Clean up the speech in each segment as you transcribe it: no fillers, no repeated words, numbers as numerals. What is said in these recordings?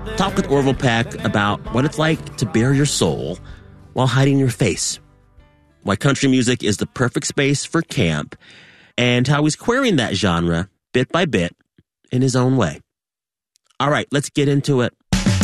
talk with Orville Peck about what it's like to bare your soul while hiding your face, why country music is the perfect space for camp, and how he's querying that genre bit by bit in his own way. All right, let's get into it.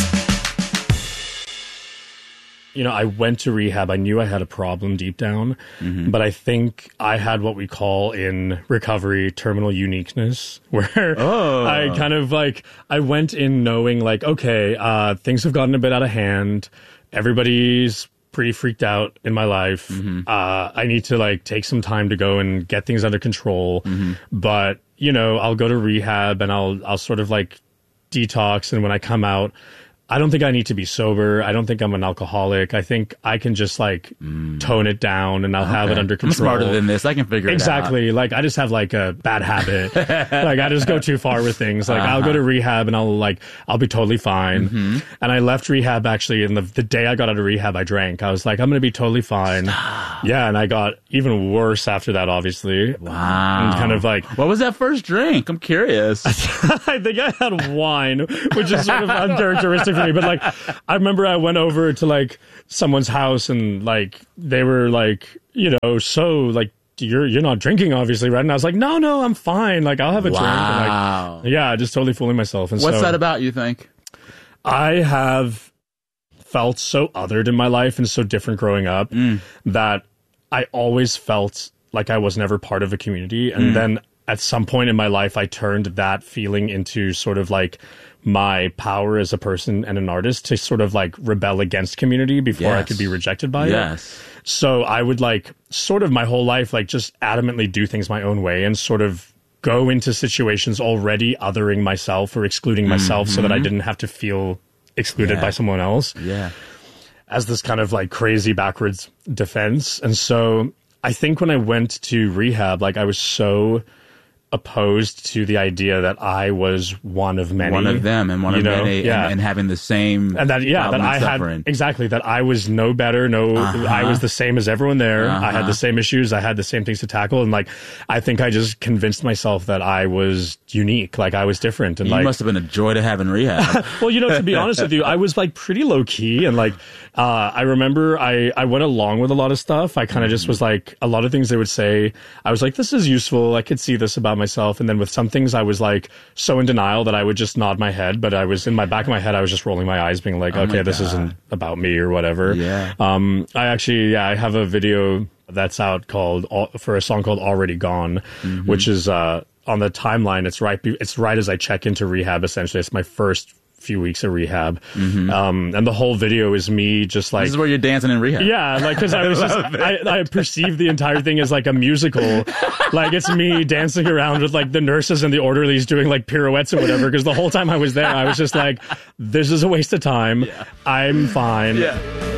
You know, I went to rehab. I knew I had a problem deep down, but I think I had what we call in recovery terminal uniqueness, where I kind of I went in knowing okay, things have gotten a bit out of hand. Everybody's pretty freaked out in my life. I need to take some time to go and get things under control. But, you know, I'll go to rehab and I'll sort of detox. And when I come out, I don't think I need to be sober. I don't think I'm an alcoholic. I think I can just tone it down and I'll have it under control. I'm smarter than this. I can figure it out. Exactly. I just have a bad habit. I just go too far with things. I'll go to rehab and I'll be totally fine. And I left rehab actually, and the day I got out of rehab, I drank. I was I'm going to be totally fine. Yeah. And I got even worse after that, obviously. Wow. And kind of what was that first drink? I'm curious. I think I had wine, which is sort of uncharacteristic for me, but I remember I went over to someone's house and they were so you're not drinking obviously, right? And I was no, I'm fine, I'll have a drink. And, yeah, just totally fooling myself. And what's that about, you think? I have felt so othered in my life and so different growing up that I always felt like I was never part of a community. And then at some point in my life, I turned that feeling into sort of my power as a person and an artist to sort of rebel against community before I could be rejected by it. So I would sort of my whole life, just adamantly do things my own way and sort of go into situations already othering myself or excluding myself so that I didn't have to feel excluded by someone else. Yeah. As this kind of crazy backwards defense. And so I think when I went to rehab, I was so opposed to the idea that I was one of many. One of them and one of many and having the same and that I suffering. Had exactly that I was no better, I was the same as everyone there. I had the same issues, I had the same things to tackle, and I think I just convinced myself that I was unique, I was different. And you must have been a joy to have in rehab. Well, to be honest with you, I was pretty low key, and I remember I went along with a lot of stuff. I kind of just was a lot of things they would say, I was this is useful, I could see this about myself. And then with some things I was so in denial that I would just nod my head, but I was in my back of my head, I was just rolling my eyes being okay, this isn't about me or whatever. I have a video that's out for a song called Already Gone, which is on the timeline. It's right as I check into rehab. Essentially, it's my first few weeks of rehab, and the whole video is me just this is where you're dancing in rehab. Yeah, because I was I perceived the entire thing as a musical. It's me dancing around with the nurses and the orderlies doing pirouettes or whatever, because the whole time I was there I was just this is a waste of time. I'm fine.